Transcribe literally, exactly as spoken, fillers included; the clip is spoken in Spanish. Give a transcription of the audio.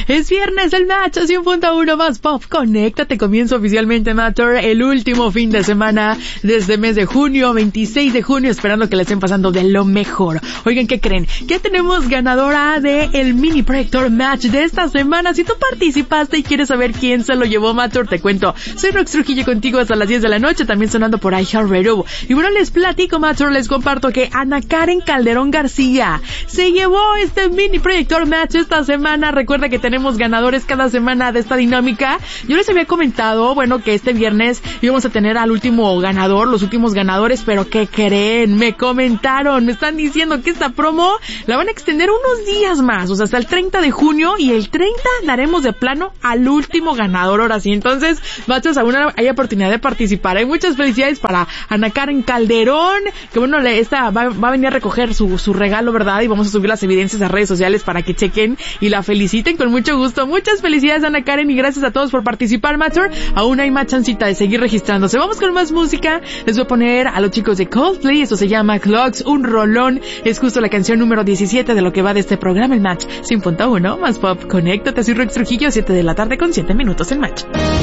Es viernes del Match, cien punto uno más pop. Conéctate, comienza oficialmente Matter, el último fin de semana de este mes de junio, veintiséis de junio, esperando que la estén pasando de lo mejor. Oigan, ¿qué creen? Ya tenemos ganadora de el mini proyector Match de esta semana. Si tú participaste y quieres saber quién se lo llevó, Matter, te cuento. Soy Rox Trujillo contigo hasta las diez de la noche, también sonando por iHeartRadio. Y bueno, les platico, Matter, les comparto que Ana Karen Calderón García se llevó este mini proyector Match esta semana. Recuerda que tenemos ganadores cada semana de esta dinámica. Yo les había comentado, bueno, que este viernes íbamos a tener al último ganador, los últimos ganadores, pero ¿qué creen? Me comentaron, me están diciendo que esta promo la van a extender unos días más, o sea, hasta el treinta de junio, y el treinta daremos de plano al último ganador, ahora sí. Entonces, machos, aún hay oportunidad de participar. Hay muchas felicidades para Ana Karen Calderón, que bueno, esta va, va a venir a recoger su, su regalo, ¿verdad? Y vamos a subir las evidencias a redes sociales para que chequen y la feliciten con mucho gusto. Muchas felicidades, Ana Karen, y gracias a todos por participar, Matter. Aún hay más chancita de seguir registrándose. Vamos con más música. Les voy a poner a los chicos de Coldplay. Esto se llama Clocks, un rolón. Es justo la canción número diecisiete de lo que va de este programa, el Match cien punto uno más pop. Conéctate, soy Rox Trujillo, siete de la tarde con siete minutos en Match.